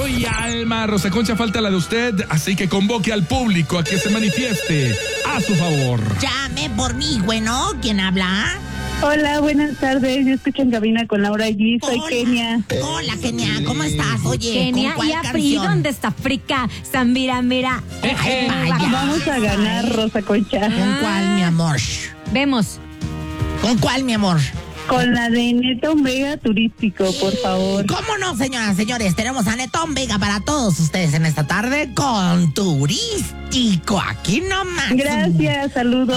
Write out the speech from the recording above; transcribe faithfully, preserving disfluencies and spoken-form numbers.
cuerpo y alma. Rosa Concha, falta la de usted, así que convoque al público a que se manifieste a su favor. Llame por mí, bueno, ¿quién habla? Hola, buenas tardes. Yo escucho en cabina con Laura G. Soy Hola. Kenia. Hola, Kenia, ¿cómo estás? Oye, Kenia, ¿con cuál ¿y Apri? canción? ¿Dónde está Frica? Zambira, mira. Ay, vaya. Vamos a ganar, Rosa Concha. ¿Con cuál, mi amor? Vemos. ¿Con cuál, mi amor? Con la de Neto Vega Turístico, por favor. ¿Cómo no, señoras, señores? Tenemos a Netón Vega para todos ustedes en esta tarde con Turístico. Aquí nomás. Gracias, saludos.